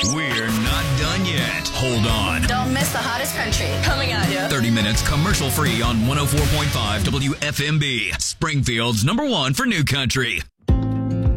We're not done yet. Hold on. Don't miss the hottest country coming at you. 30 minutes commercial free on 104.5 WFMB. Springfield's #1 for new country.